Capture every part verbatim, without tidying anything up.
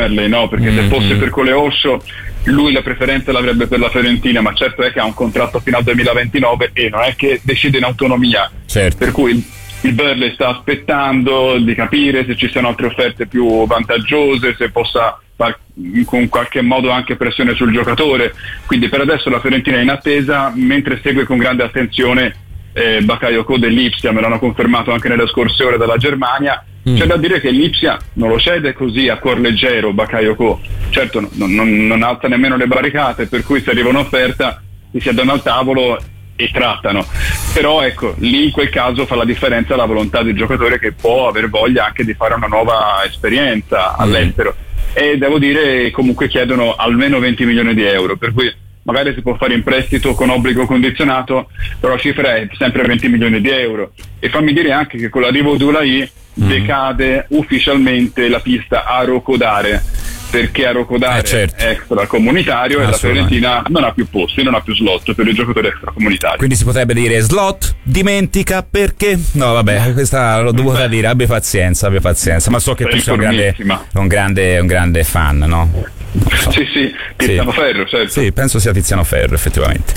Burnley, no? Perché mm-hmm. se fosse per Coleoscio lui la preferenza l'avrebbe per la Fiorentina, ma certo è che ha un contratto fino al duemilaventinove e non è che decide in autonomia, certo. Per cui il Burnley sta aspettando di capire se ci siano altre offerte più vantaggiose, se possa far in qualche modo anche pressione sul giocatore, quindi per adesso la Fiorentina è in attesa, mentre segue con grande attenzione eh, Bakayoko dell'Ipsia, me l'hanno confermato anche nelle scorse ore dalla Germania. Mm. C'è da dire che l'Ipsia non lo cede così a cuor leggero Bakayoko, certo non, non, non alza nemmeno le barricate, per cui se arriva un'offerta si siedono al tavolo e trattano, però ecco, lì in quel caso fa la differenza la volontà del giocatore, che può aver voglia anche di fare una nuova esperienza all'estero, e devo dire comunque chiedono almeno venti milioni di euro, per cui magari si può fare in prestito con obbligo condizionato, però la cifra è sempre venti milioni di euro. E fammi dire anche che con l'arrivo di Ulai mm. decade ufficialmente la pista a Rocodare, perché a Rocodare eh certo. è extracomunitario e la Fiorentina non ha più posti, non ha più slot per i giocatori extracomunitari. Quindi si potrebbe dire slot, dimentica perché? No vabbè, questa l'ho dovuta dire, abbia pazienza, abbia pazienza, ma so che tu sei un grande, un grande, un grande fan, no? So. Sì, sì, Tiziano sì. Ferro, certo. Sì, penso sia Tiziano Ferro, effettivamente.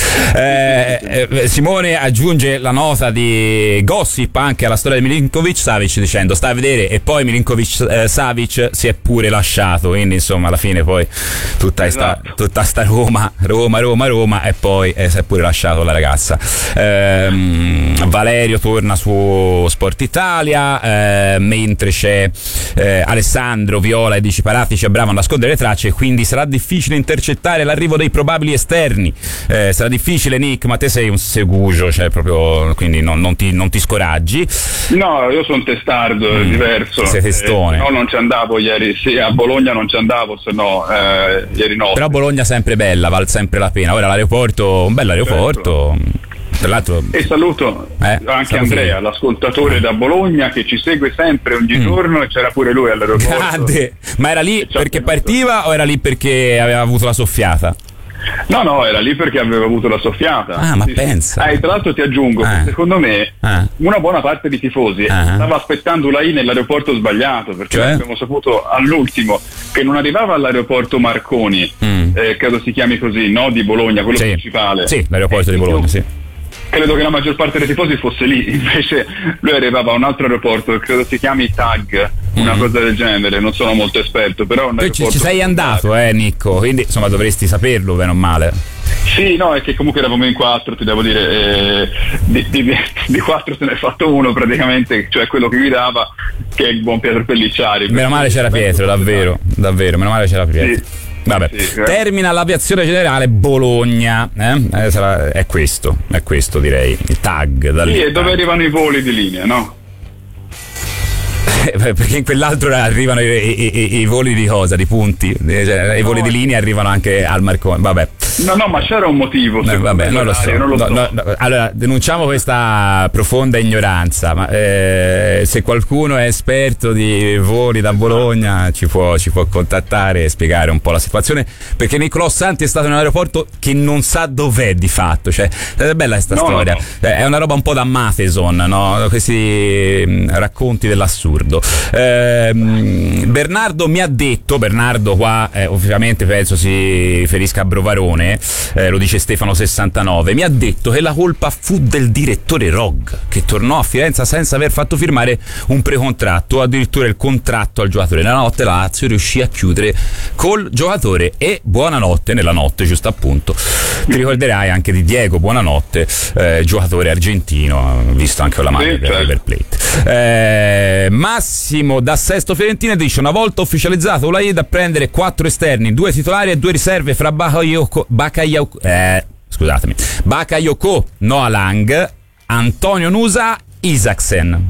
Eh, eh, Simone aggiunge la nota di gossip anche alla storia di Milinkovic Savic dicendo sta a vedere, e poi Milinkovic eh, Savic si è pure lasciato, quindi insomma alla fine poi tutta esatto. sta, tutta sta Roma, Roma, Roma, Roma e poi eh, si è pure lasciato la ragazza. Eh, Valerio torna su Sport Italia, eh, mentre c'è eh, Alessandro Viola e Dici Parati ci bravano a nascondere le tracce, quindi sarà difficile intercettare l'arrivo dei probabili esterni. Eh, sarà difficile, Nick, ma te sei un segugio, cioè proprio, quindi non, non, ti, non ti scoraggi. No, io sono testardo, mm. è diverso. Sei testone. Eh, no, non ci andavo ieri, sì, a Bologna non ci andavo, se no eh, ieri no. Però Bologna sempre bella, vale sempre la pena. Ora l'aeroporto, un bel aeroporto. Certo. Tra l'altro, e saluto eh, anche Andrea, l'ascoltatore da Bologna che ci segue sempre ogni mm. giorno, e c'era pure lui all'aeroporto. Grande. Ma era lì perché partiva o era lì perché aveva avuto la soffiata? No, no, era lì perché aveva avuto la soffiata. Ah, ma sì, pensa. Sì. Eh, tra l'altro ti aggiungo, ah. che secondo me ah. una buona parte di tifosi ah. stava aspettando Ulai nell'aeroporto sbagliato, perché cioè? abbiamo saputo all'ultimo che non arrivava all'aeroporto Marconi, mm. eh, credo si chiami così, no? Di Bologna, quello sì. principale. Sì, l'aeroporto eh, di Bologna, sì. Credo che la maggior parte dei tifosi fosse lì, invece lui arrivava a un altro aeroporto, credo si chiami Tag, una mm. cosa del genere, non sono molto esperto, però un ci, ci sei andato, eh Nicco, quindi insomma dovresti saperlo bene o male. Sì, no, è che comunque eravamo in quattro, ti devo dire, eh, di, di, di quattro se ne è fatto uno praticamente, cioè quello che guidava, che è il buon Pietro Pellicciari. Meno male c'era Pietro, davvero, davvero, meno male c'era Pietro. Sì. Vabbè, sì, termina l'aviazione generale Bologna, eh? Eh, sarà, è questo, è questo direi, il tag. Da sì, e dove arrivano i voli di linea, no? Perché in quell'altro arrivano i, i, i, i voli di cosa? Di punti? Cioè, i voli no. di linea arrivano anche al Marconi, vabbè. No, no, ma c'era un motivo. No, vabbè, non lo so. Non lo so. No, no, no. Allora, denunciamo questa profonda ignoranza, ma eh, se qualcuno è esperto di voli da Bologna ci può, ci può contattare e spiegare un po' la situazione, perché Niccolò Santi è stato in un aeroporto che non sa dov'è di fatto, cioè è bella questa no, storia, no, no. È una roba un po' da Matheson, no? Questi mh, racconti dell'assurdo. Eh, Bernardo mi ha detto, Bernardo qua eh, ovviamente penso si riferisca a Brovarone, Eh, lo dice Stefano sessantanove, mi ha detto che la colpa fu del direttore Rog, che tornò a Firenze senza aver fatto firmare un precontratto o addirittura il contratto al giocatore. Nella notte la Lazio riuscì a chiudere col giocatore e buonanotte nella notte, giusto appunto. Ti ricorderai anche di Diego Buonanotte, eh, giocatore argentino, visto anche con la maglia del River Plate. Eh, Massimo da Sesto Fiorentina dice: una volta ufficializzato Ulai da prendere quattro esterni, due titolari e due riserve fra Bakayoko Bakayoko, eh, scusatemi, Bakayoko, Noah Lang, Antonio Nusa, Isaksen.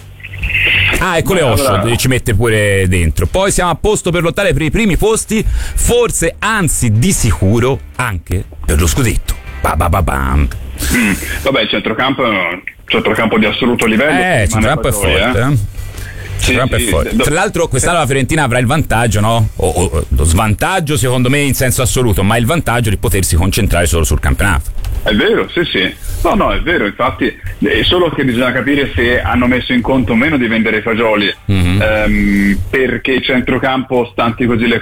Ah, ecco, Leoscio allora ci mette pure dentro. Poi siamo a posto per lottare per i primi posti, forse, anzi di sicuro anche per lo scudetto. Ba ba ba bam. Mm, vabbè, il centrocampo centrocampo di assoluto livello. Eh, il centrocampo è forte, eh. eh. Sì, sì, sì. Tra l'altro quest'anno la Fiorentina avrà il vantaggio, no? O, o lo svantaggio secondo me in senso assoluto, ma il vantaggio di potersi concentrare solo sul campionato. È vero, sì sì. No, no, è vero, infatti è solo che bisogna capire se hanno messo in conto o meno di vendere i fagioli, mm-hmm. ehm, perché il centrocampo, stanti così le